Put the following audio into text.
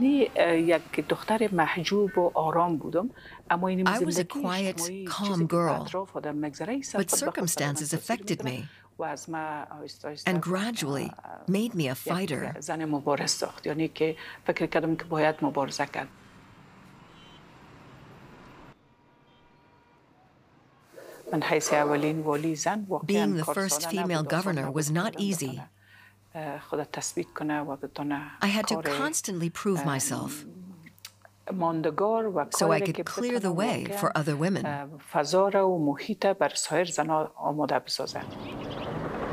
I was a quiet, calm girl, but circumstances affected me and gradually made me a fighter. Being the first female governor was not easy. I had to constantly prove myself so I could clear the way for other women.